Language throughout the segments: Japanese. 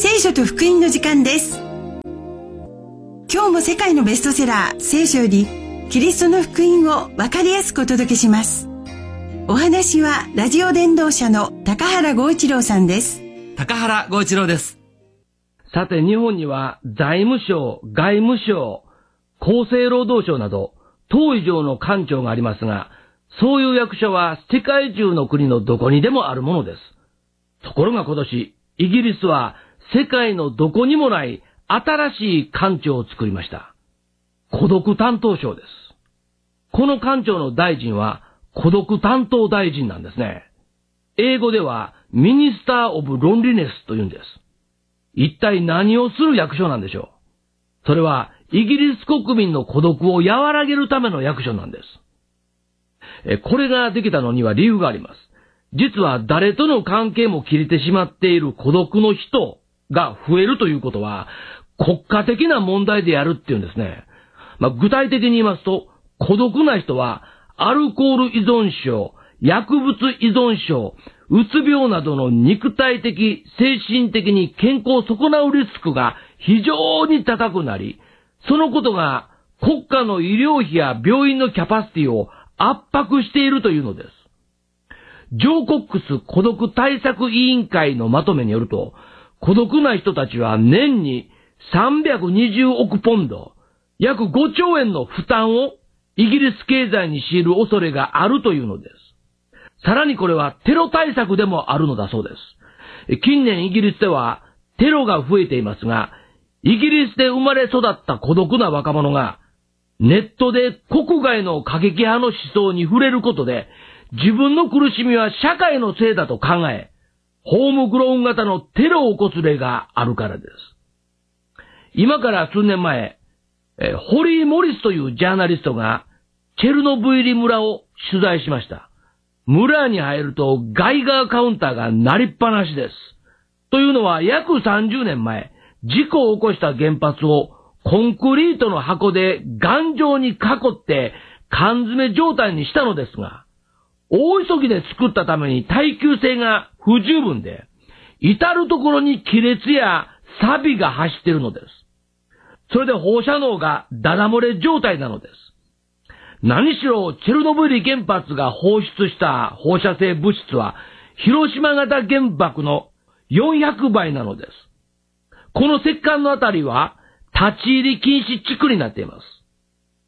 聖書と福音の時間です。今日も世界のベストセラー聖書よりキリストの福音を分かりやすくお届けします。お話はラジオ伝道者の高原剛一郎さんです。 高原剛一郎です。 さて、日本には財務省、外務省、厚生労働省など10以上の官庁がありますが、そういう役所は世界中の国のどこにでもあるものです。ところが今年、イギリスは世界のどこにもない新しい官庁を作りました。孤独担当省です。この官庁の大臣は孤独担当大臣なんですね。英語ではミニスター・オブ・ロンリネスと言うんです。一体何をする役所なんでしょう。それはイギリス国民の孤独を和らげるための役所なんです。これができたのには理由があります。実は誰との関係も切れてしまっている孤独の人が増えるということは国家的な問題であるっていうんですね。具体的に言いますと、孤独な人はアルコール依存症、薬物依存症、うつ病などの肉体的、精神的に健康を損なうリスクが非常に高くなり、そのことが国家の医療費や病院のキャパシティを圧迫しているというのです。ジョー・コックス孤独対策委員会のまとめによると、孤独な人たちは年に320億ポンド、約5兆円の負担をイギリス経済に強いる恐れがあるというのです。さらにこれはテロ対策でもあるのだそうです。近年イギリスではテロが増えていますが、イギリスで生まれ育った孤独な若者がネットで国外の過激派の思想に触れることで、自分の苦しみは社会のせいだと考え、ホームグローン型のテロを起こす例があるからです。今から数年前、ホリー・モリスというジャーナリストがチェルノブイリ村を取材しました。村に入るとガイガーカウンターが鳴りっぱなしです。というのは約30年前、事故を起こした原発をコンクリートの箱で頑丈に囲って缶詰状態にしたのですが、大急ぎで作ったために耐久性が不十分で、至るところに亀裂や錆が走っているのです。それで放射能がダダ漏れ状態なのです。何しろチェルノブイリ原発が放出した放射性物質は広島型原爆の400倍なのです。この石棺のあたりは立ち入り禁止地区になっています。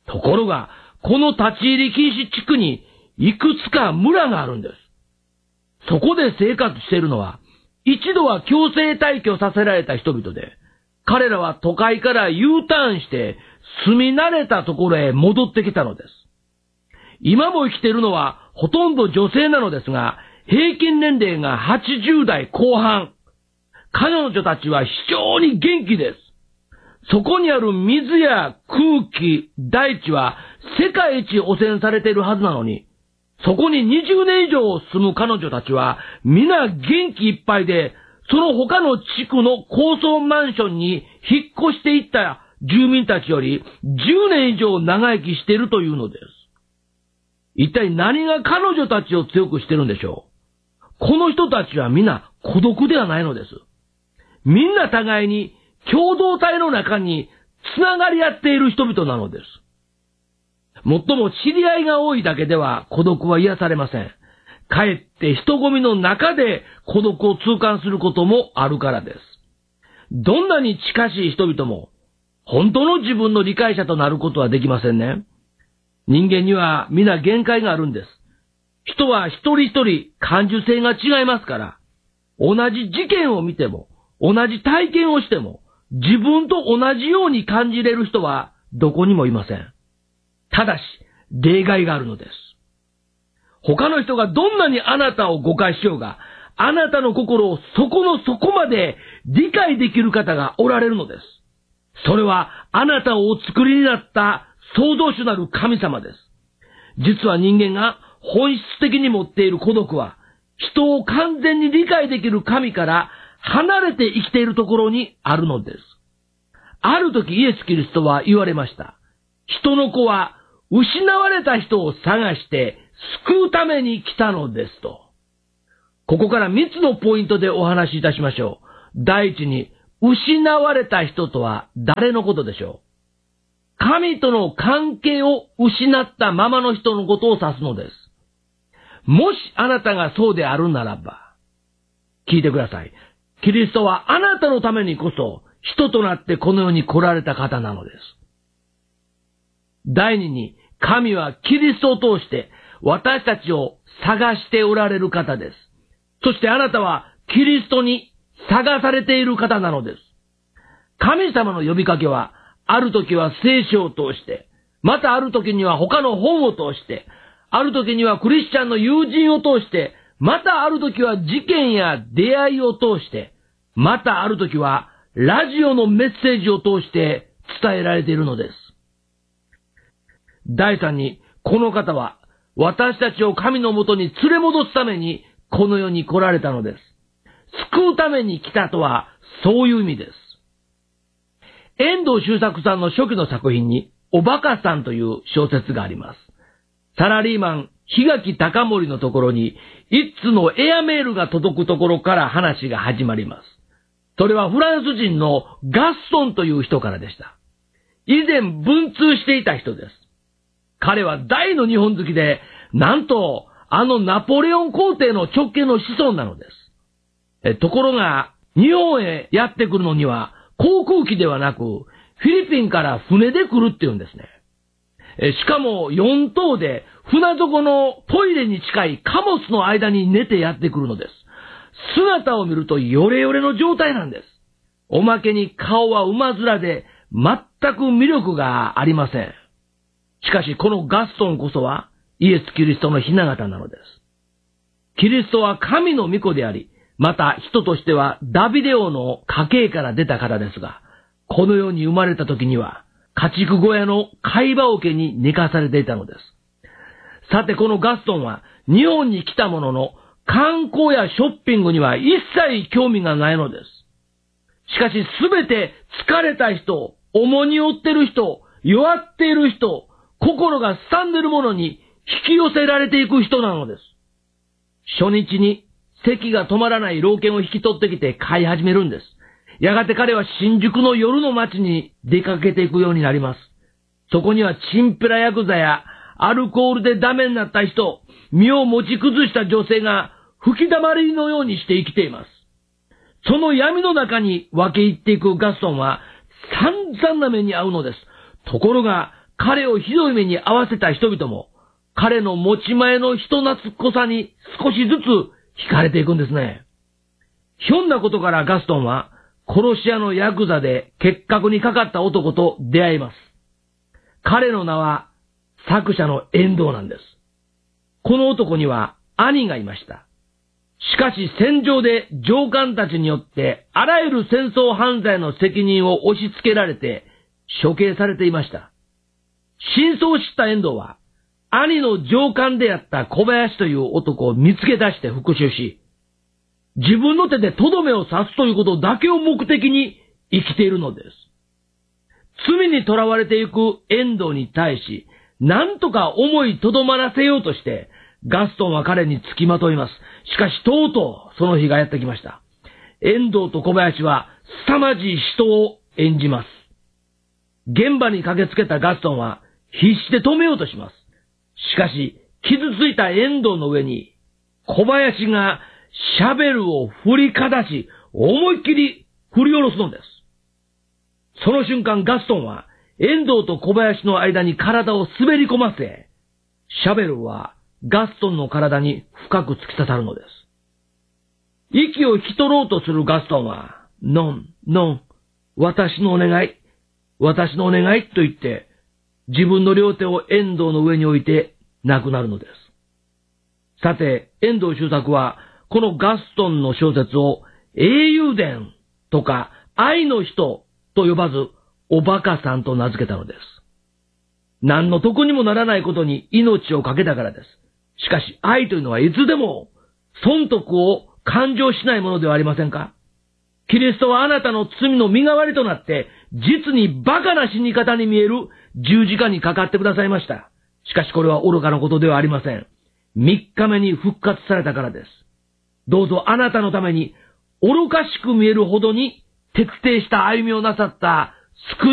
ところが、この立ち入り禁止地区にいくつか村があるんです。そこで生活しているのは、一度は強制退去させられた人々で、彼らは都会から U ターンして住み慣れたところへ戻ってきたのです。今も生きているのはほとんど女性なのですが、平均年齢が80代後半。彼女たちは非常に元気です。そこにある水や空気、大地は世界一汚染されているはずなのに、そこに20年以上住む彼女たちは皆元気いっぱいで、その他の地区の高層マンションに引っ越していった住民たちより10年以上長生きしているというのです。一体何が彼女たちを強くしているんでしょう。この人たちは皆孤独ではないのです。みんな互いに共同体の中につながり合っている人々なのです。もっとも知り合いが多いだけでは孤独は癒されません。かえって人混みの中で孤独を痛感することもあるからです。どんなに近しい人々も本当の自分の理解者となることはできませんね。人間には皆限界があるんです。人は一人一人感受性が違いますから、同じ事件を見ても、同じ体験をしても、自分と同じように感じれる人はどこにもいません。ただし、例外があるのです。他の人がどんなにあなたを誤解しようが、あなたの心を底の底まで理解できる方がおられるのです。それはあなたをお作りになった創造主なる神様です。実は人間が本質的に持っている孤独は、人を完全に理解できる神から離れて生きているところにあるのです。ある時イエス・キリストは言われました。人の子は失われた人を探して救うために来たのですと。ここから3つのポイントでお話しいたしましょう。第一に、 失われた人とは誰のことでしょう？神との関係を失ったままの人のことを指すのです。もしあなたがそうであるならば、聞いてください。キリストはあなたのためにこそ人となってこの世に来られた方なのです。第二に、神はキリストを通して私たちを探しておられる方です。そしてあなたはキリストに探されている方なのです。神様の呼びかけは、ある時は聖書を通して、またある時には他の本を通して、ある時にはクリスチャンの友人を通して、またある時は事件や出会いを通して、またある時はラジオのメッセージを通して伝えられているのです。第三に、この方は私たちを神のもとに連れ戻すためにこの世に来られたのです。救うために来たとはそういう意味です。遠藤周作さんの初期の作品におバカさんという小説があります。サラリーマン檜垣高森のところに一通のエアメールが届くところから話が始まります。それはフランス人のガストンという人からでした。以前文通していた人です。彼は大の日本好きで、なんとあのナポレオン皇帝の直系の子孫なのです。ところが日本へやってくるのには航空機ではなく、フィリピンから船で来るっていうんですね。しかも4頭で船底のトイレに近い貨物の間に寝てやってくるのです。姿を見るとヨレヨレの状態なんです。おまけに顔は馬面で全く魅力がありません。しかしこのガストンこそはイエス・キリストの雛形なのです。キリストは神の御子であり、また人としてはダビデ王の家系から出た方ですが、この世に生まれた時には家畜小屋の貝羽桶に寝かされていたのです。さてこのガストンは日本に来たものの観光やショッピングには一切興味がないのです。しかしすべて疲れた人、重荷を負ってる人、弱っている人、心がすんでるものに引き寄せられていく人なのです。初日に咳が止まらない老犬を引き取ってきて飼い始めるんです。やがて彼は新宿の夜の街に出かけていくようになります。そこにはチンピラヤクザやアルコールでダメになった人、身を持ち崩した女性が吹き溜まりのようにして生きています。その闇の中に分け入っていくガストンは散々な目に遭うのです。ところが彼をひどい目に遭わせた人々も彼の持ち前の人懐っこさに少しずつ惹かれていくんですね。ひょんなことからガストンは殺し屋のヤクザで結核にかかった男と出会います。彼の名は作者の遠藤なんです。この男には兄がいました。しかし戦場で上官たちによってあらゆる戦争犯罪の責任を押し付けられて処刑されていました。真相を知った遠藤は兄の上官であった小林という男を見つけ出して復讐し、自分の手でとどめを刺すということだけを目的に生きているのです。罪に囚われていく遠藤に対し、何とか思いとどまらせようとして、ガストンは彼に付きまといます。しかしとうとうその日がやってきました。遠藤と小林は凄まじい人を演じます。現場に駆けつけたガストンは必死で止めようとします。しかし、傷ついた遠藤の上に、小林がシャベルを振りかざし、思いっきり振り下ろすのです。その瞬間ガストンは、遠藤と小林の間に体を滑り込ませ、シャベルはガストンの体に深く突き刺さるのです。息を引き取ろうとするガストンは、ノン、私のお願いと言って、自分の両手を遠藤の上に置いて亡くなるのです。さて、遠藤周作は、このガストンの小説を英雄伝とか愛の人と呼ばず、おバカさんと名付けたのです。何の得にもならないことに命を懸けたからです。しかし愛というのはいつでも損得を感情しないものではありませんか？キリストはあなたの罪の身代わりとなって、実にバカな死に方に見える十字架にかかってくださいました。しかしこれは愚かなことではありません。3日目に復活されたからです。どうぞあなたのために愚かしく見えるほどに徹底した歩みをなさった救い